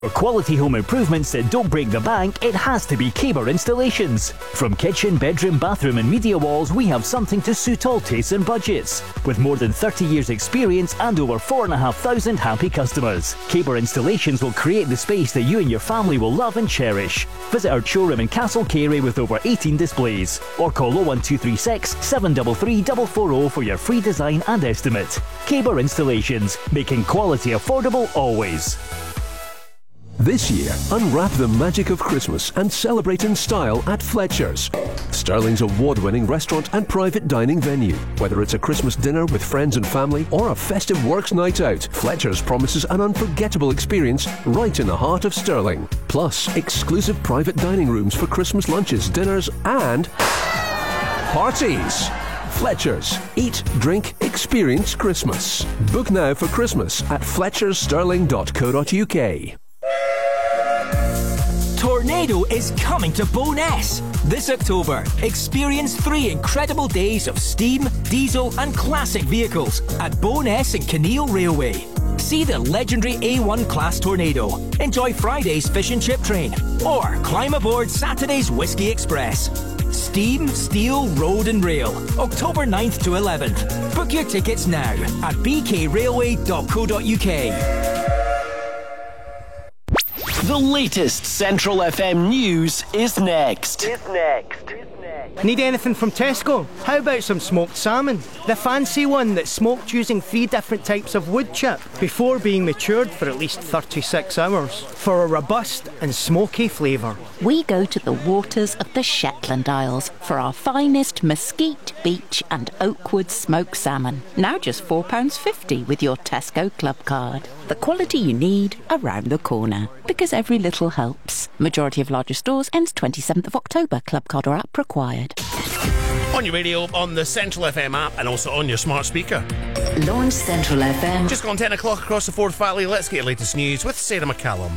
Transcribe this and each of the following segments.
For quality home improvements that don't break the bank, it has to be Caber Installations. From kitchen, bedroom, bathroom and media walls, we have something to suit all tastes and budgets. With more than 30 years experience and over 4,500 happy customers, Caber Installations will create the space that you and your family will love and cherish. Visit our showroom in Castle Carey with over 18 displays, or call 01236 733 440 for your free design and estimate. Caber Installations, making quality affordable always. This year, unwrap the magic of Christmas and celebrate in style at Fletcher's, Stirling's award-winning restaurant and private dining venue. Whether it's a Christmas dinner with friends and family or a festive works night out, Fletcher's promises an unforgettable experience right in the heart of Stirling. Plus, exclusive private dining rooms for Christmas lunches, dinners and parties. Fletcher's. Eat, drink, experience Christmas. Book now for Christmas at fletcherstirling.co.uk. Tornado is coming to Bo'ness this October. Experience 3 incredible days of steam, diesel and classic vehicles at Bo'ness and Kinneil Railway. See the legendary A1 class Tornado, enjoy Friday's fish and chip train, or climb aboard Saturday's Whiskey Express. Steam, steel, road and rail, October 9th to 11th. Book your tickets now at bkrailway.co.uk. The latest Central FM news is next. Need anything from Tesco? How about some smoked salmon? The fancy one that's smoked using 3 different types of wood chip before being matured for at least 36 hours for a robust and smoky flavour. We go to the waters of the Shetland Isles for our finest mesquite, beach and oakwood smoked salmon. Now just £4.50 with your Tesco Club card. The quality you need around the corner, because every little helps. Majority of larger stores ends 27th of October. Club card or app required. On your radio, on the Central FM app and also on your smart speaker. Launch Central FM. Just gone 10 o'clock across the Forth Valley. Let's get your latest news with Sarah McCallum.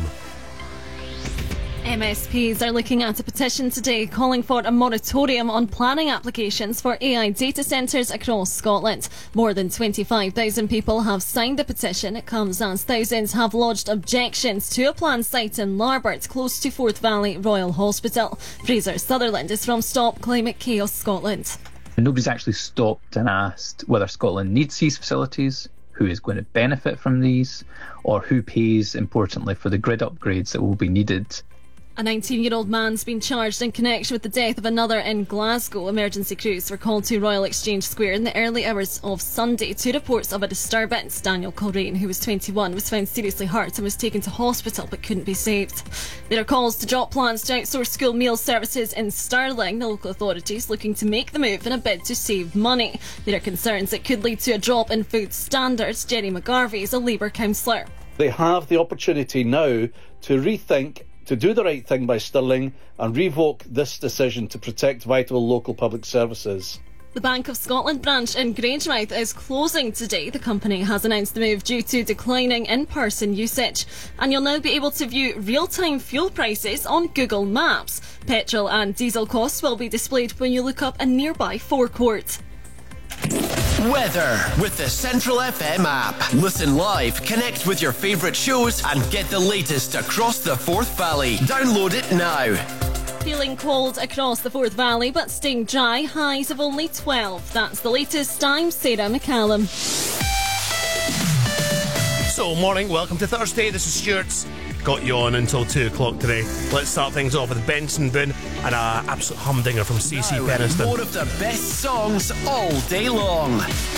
MSPs are looking at a petition today calling for a moratorium on planning applications for AI data centres across Scotland. More than 25,000 people have signed the petition. It comes as thousands have lodged objections to a planned site in Larbert, close to Forth Valley Royal Hospital. Fraser Sutherland is from Stop Climate Chaos Scotland. Nobody's actually stopped and asked whether Scotland needs these facilities, who is going to benefit from these, or who pays, importantly, for the grid upgrades that will be needed. A 19-year-old man's been charged in connection with the death of another in Glasgow. Emergency crews were called to Royal Exchange Square in the early hours of Sunday to reports of a disturbance. Daniel Coleraine, who was 21, was found seriously hurt and was taken to hospital but couldn't be saved. There are calls to drop plans to outsource school meal services in Stirling. The local authorities looking to make the move in a bid to save money. There are concerns it could lead to a drop in food standards. Jerry McGarvey is a Labour councillor. They have the opportunity now to rethink, to do the right thing by Stirling and revoke this decision to protect vital local public services. The Bank of Scotland branch in Grangemouth is closing today. The company has announced the move due to declining in-person usage. And you'll now be able to view real-time fuel prices on Google Maps. Petrol and diesel costs will be displayed when you look up a nearby forecourt. Weather with the Central FM app. Listen live, connect with your favourite shows and get the latest across the Forth Valley. Download it now. Feeling cold across the Forth Valley but staying dry, highs of only 12. That's the latest. I'm Sarah McCallum. So, morning, welcome to Thursday. This is Stuart's. Got you on until 2 o'clock today. Let's start things off with Benson Boone and an absolute humdinger from CC Peniston. More of the best songs all day long.